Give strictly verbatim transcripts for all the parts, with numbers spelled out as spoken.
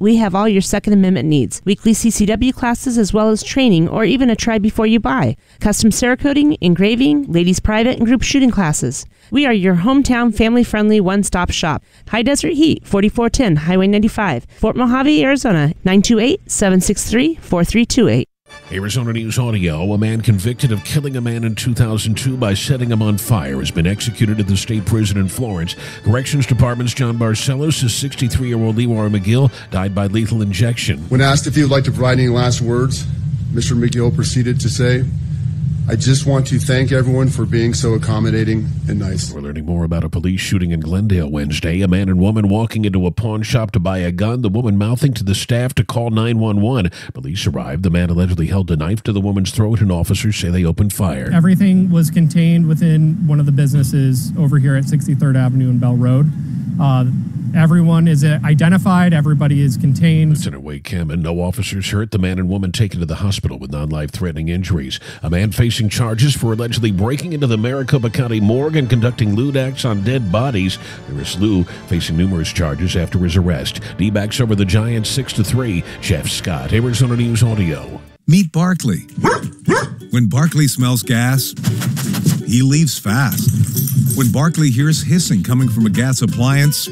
We have all your Second Amendment needs. Weekly C C W classes as well as training or even a try before you buy. Custom Cerakoting, engraving, ladies private and group shooting classes. We are your hometown family-friendly one-stop shop. High Desert Heat, forty-four ten Highway ninety-five, Fort Mojave, Arizona, nine two eight, seven six three, four three two eight. Arizona News Audio, a man convicted of killing a man in two thousand two by setting him on fire, has been executed at the state prison in Florence. Corrections Department's John Barcelos says sixty-three-year-old Leroy McGill died by lethal injection. When asked if he would like to provide any last words, Mister McGill proceeded to say, "I just want to thank everyone for being so accommodating and nice." We're learning more about a police shooting in Glendale Wednesday. A man and woman walking into a pawn shop to buy a gun, the woman mouthing to the staff to call nine one one. Police arrived. The man allegedly held a knife to the woman's throat, and officers say they opened fire. Everything was contained within one of the businesses over here at sixty-third Avenue and Bell Road. Uh, everyone is identified. Everybody is contained. Lieutenant Wade Cameron, no officers hurt. The man and woman taken to the hospital with non-life-threatening injuries. A man facing charges for allegedly breaking into the Maricopa County morgue and conducting lewd acts on dead bodies. Harris Liu facing numerous charges after his arrest. D-backs over the Giants six to three. Jeff Scott, Arizona News Audio. Meet Barkley. When Barkley smells gas, he leaves fast. When Barkley hears hissing coming from a gas appliance,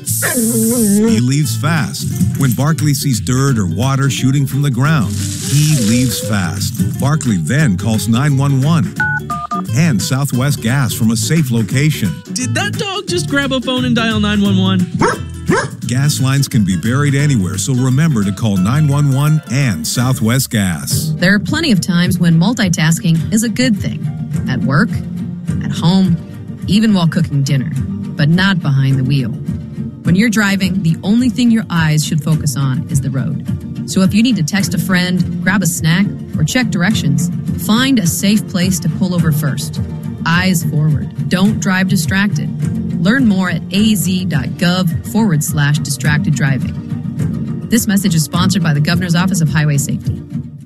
he leaves fast. When Barkley sees dirt or water shooting from the ground, he leaves fast. Barkley then calls nine one one and Southwest Gas from a safe location. Did that dog just grab a phone and dial nine one one? Gas lines can be buried anywhere, so remember to call nine one one and Southwest Gas. There are plenty of times when multitasking is a good thing. At work, at home, even while cooking dinner, but not behind the wheel. When you're driving, the only thing your eyes should focus on is the road. So if you need to text a friend, grab a snack, or check directions, find a safe place to pull over first. Eyes forward. Don't drive distracted. Learn more at az.gov forward slash distracted driving. This message is sponsored by the Governor's Office of Highway Safety.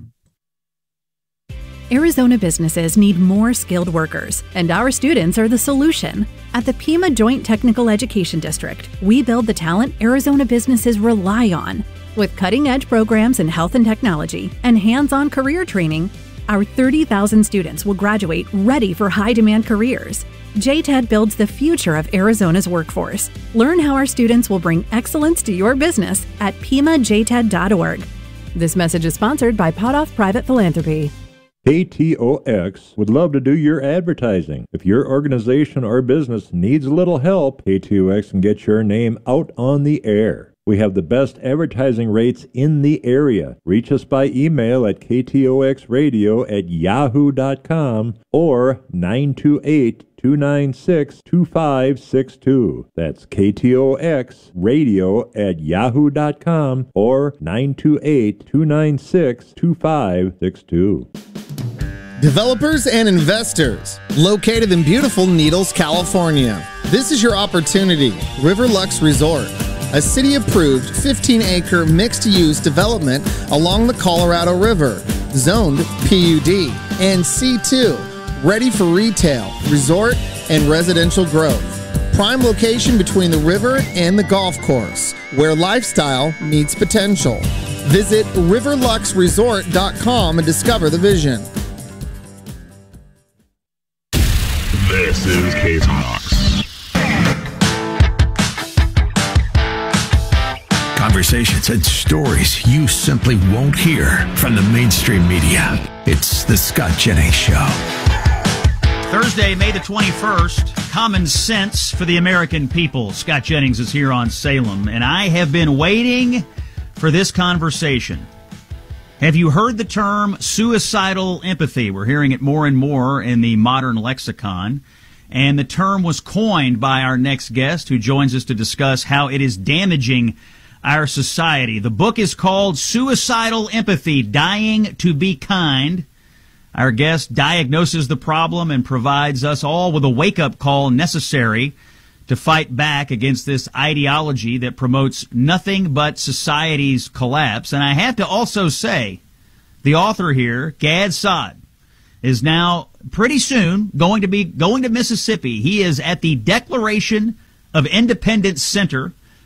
Arizona businesses need more skilled workers, and our students are the solution. At the Pima Joint Technical Education District, we build the talent Arizona businesses rely on. With cutting-edge programs in health and technology and hands-on career training, our thirty thousand students will graduate ready for high-demand careers. J T E D builds the future of Arizona's workforce. Learn how our students will bring excellence to your business at pima j ted dot org. This message is sponsored by Potoff Private Philanthropy. K T O X would love to do your advertising. If your organization or business needs a little help, K T O X can get your name out on the air. We have the best advertising rates in the area. Reach us by email at k t o x radio at yahoo dot com or nine two eight, two nine six, two five six two. That's K T O X radio at yahoo dot com or nine two eight, two nine six, two five six two. Developers and investors, located in beautiful Needles, California. This is your opportunity. Riverlux Resort, a city-approved fifteen acre mixed-use development along the Colorado River, zoned P U D and C two, ready for retail, resort, and residential growth. Prime location between the river and the golf course, where lifestyle meets potential. Visit riverlux resort dot com and discover the vision. This is K-Talks. Conversations and stories you simply won't hear from the mainstream media. It's the Scott Jennings Show. Thursday, May the twenty-first, Common Sense for the American People. Scott Jennings is here on Salem, and I have been waiting for this conversation. Have you heard the term suicidal empathy? We're hearing it more and more in the modern lexicon. And the term was coined by our next guest, who joins us to discuss how it is damaging our society. The book is called Suicidal Empathy, Dying to Be Kind. Our guest diagnoses the problem and provides us all with a wake-up call necessary to fight back against this ideology that promotes nothing but society's collapse. And I have to also say, the author here, Gad Saad, is now pretty soon going to be going to Mississippi. He is at the Declaration of Independence Center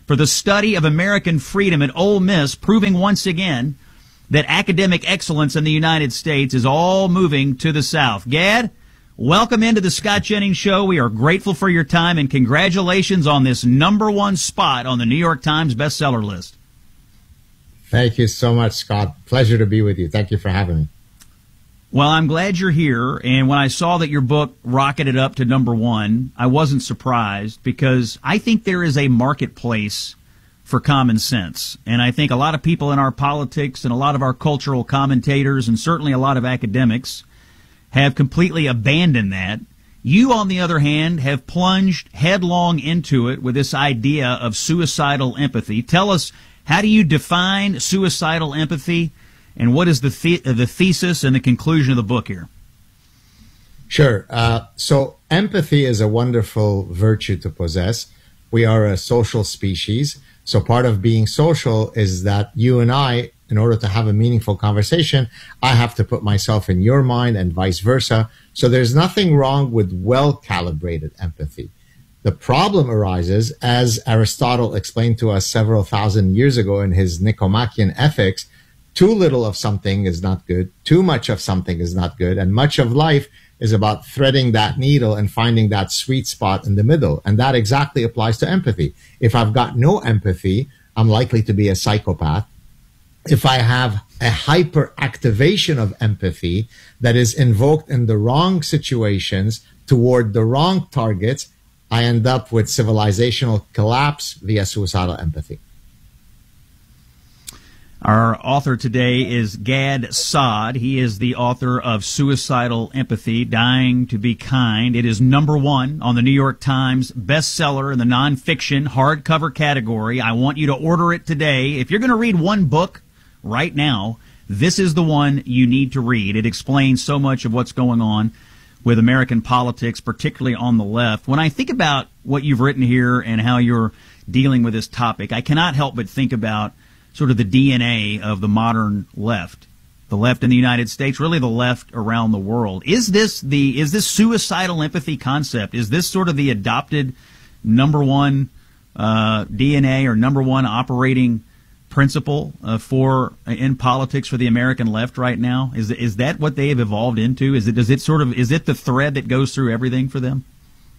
for the study of American freedom at Ole Miss, proving once again that academic excellence in the United States is all moving to the South. Gad, welcome into the Scott Jennings Show. We are grateful for your time, and congratulations on this number one spot on the New York Times bestseller list. Thank you so much, Scott. Pleasure to be with you. Thank you for having me. Well, I'm glad you're here, and when I saw that your book rocketed up to number one, I wasn't surprised, because I think there is a marketplace for common sense. And I think a lot of people in our politics and a lot of our cultural commentators and certainly a lot of academics have completely abandoned that. You, on the other hand, have plunged headlong into it with this idea of suicidal empathy. Tell us, how do you define suicidal empathy, and what is the, the the thesis and the conclusion of the book here? Sure. Uh, so empathy is a wonderful virtue to possess. We are a social species. So part of being social is that you and I, in order to have a meaningful conversation, I have to put myself in your mind and vice versa. So there's nothing wrong with well-calibrated empathy. The problem arises, as Aristotle explained to us several thousand years ago in his Nicomachean Ethics, too little of something is not good, too much of something is not good, and much of life is about threading that needle and finding that sweet spot in the middle. And that exactly applies to empathy. If I've got no empathy, I'm likely to be a psychopath. If I have a hyperactivation of empathy that is invoked in the wrong situations toward the wrong targets, I end up with civilizational collapse via suicidal empathy. Our author today is Gad Saad. He is the author of Suicidal Empathy, Dying to Be Kind. It is number one on the New York Times bestseller in the nonfiction hardcover category. I want you to order it today. If you're going to read one book right now, this is the one you need to read. It explains so much of what's going on with American politics, particularly on the left. When I think about what you've written here and how you're dealing with this topic, I cannot help but think about sort of the D N A of the modern left, the left in the United States, really the left around the world. Is this the is this suicidal empathy concept? Is this sort of the adopted number one uh, D N A or number one operating principle uh, for uh, in politics for the American left right now? Is is that what they have evolved into? Is it does it sort of is it the thread that goes through everything for them?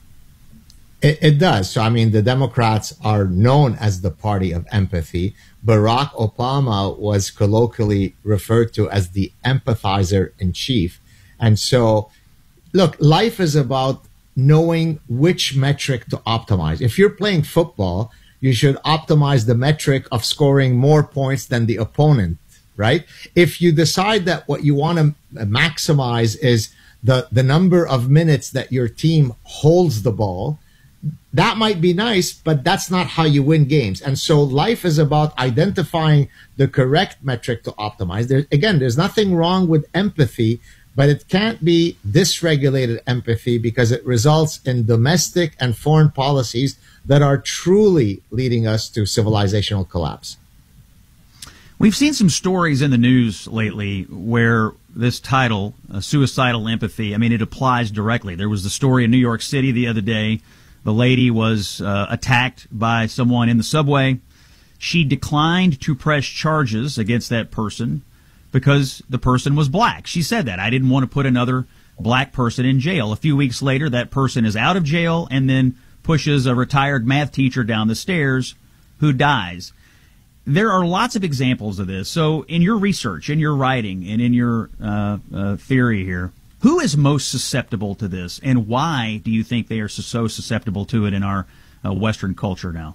It, it does. So, I mean, the Democrats are known as the party of empathy. Barack Obama was colloquially referred to as the empathizer in chief. And so, look, life is about knowing which metric to optimize. If you're playing football, you should optimize the metric of scoring more points than the opponent, right? If you decide that what you want to maximize is the, the number of minutes that your team holds the ball, that might be nice, but that's not how you win games. And so life is about identifying the correct metric to optimize. There, again, there's nothing wrong with empathy, but it can't be dysregulated empathy because it results in domestic and foreign policies that are truly leading us to civilizational collapse. We've seen some stories in the news lately where this title, uh, suicidal empathy, I mean, it applies directly. There was the story in New York City the other day. The lady was uh, attacked by someone in the subway. She declined to press charges against that person because the person was black. She said that. I didn't want to put another black person in jail. A few weeks later, that person is out of jail and then pushes a retired math teacher down the stairs who dies. There are lots of examples of this. So in your research, in your writing, and in your uh, uh, theory here, who is most susceptible to this, and why do you think they are so susceptible to it in our uh, Western culture now?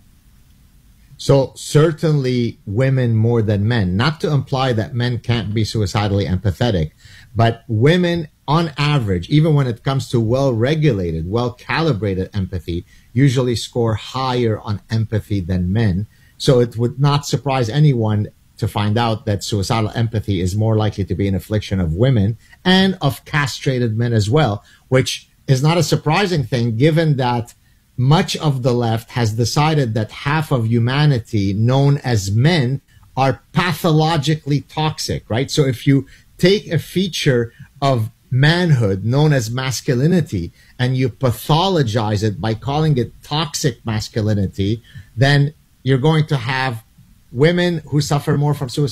So certainly women more than men, not to imply that men can't be suicidally empathetic, but women on average, even when it comes to well-regulated, well-calibrated empathy, usually score higher on empathy than men. So it would not surprise anyone to find out that suicidal empathy is more likely to be an affliction of women and of castrated men as well, which is not a surprising thing given that much of the left has decided that half of humanity, known as men, are pathologically toxic, right? So if you take a feature of manhood known as masculinity and you pathologize it by calling it toxic masculinity, then you're going to have women who suffer more from suicide.